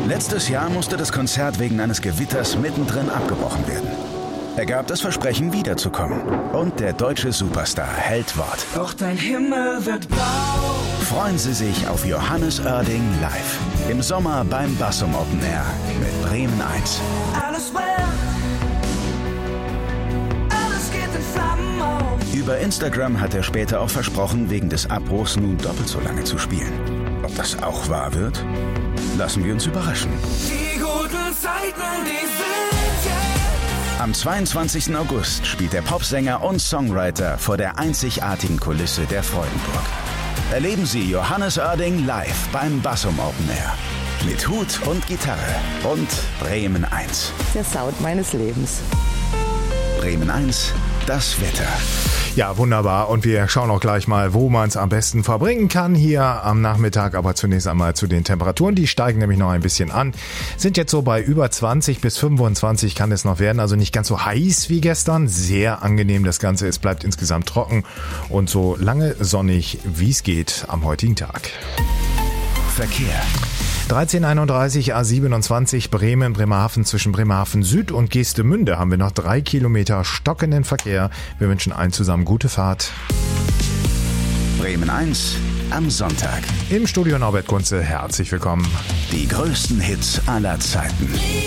Letztes Jahr musste das Konzert wegen eines Gewitters mittendrin abgebrochen werden. Er gab das Versprechen, wiederzukommen. Und der deutsche Superstar hält Wort. Doch dein Himmel wird blau. Freuen Sie sich auf Johannes Oerding live. Im Sommer beim Bassum Open Air mit Bremen 1. Alles brennt. Alles geht in Flammen auf. Über Instagram hat er später auch versprochen, wegen des Abbruchs nun doppelt so lange zu spielen. Ob das auch wahr wird? Lassen wir uns überraschen. Die guten Zeiten, die sind jetzt. Am 22. August spielt der Popsänger und Songwriter vor der einzigartigen Kulisse der Freudenburg. Erleben Sie Johannes Oerding live beim Bassum Open Air. Mit Hut und Gitarre und Bremen 1. Der Sound meines Lebens. Bremen 1, das Wetter. Ja, wunderbar. Und wir schauen auch gleich mal, wo man es am besten verbringen kann hier am Nachmittag. Aber zunächst einmal zu den Temperaturen. Die steigen nämlich noch ein bisschen an. Sind jetzt so bei über 20 bis 25 kann es noch werden. Also nicht ganz so heiß wie gestern. Sehr angenehm das Ganze. Es bleibt insgesamt trocken und so lange sonnig, wie es geht am heutigen Tag. Verkehr. 1331 A27 Bremen-Bremerhaven zwischen Bremerhaven Süd und Geestemünde haben wir noch 3 Kilometer stockenden Verkehr. Wir wünschen allen zusammen gute Fahrt. Bremen 1 am Sonntag. Im Studio Norbert Kunze, herzlich willkommen. Die größten Hits aller Zeiten.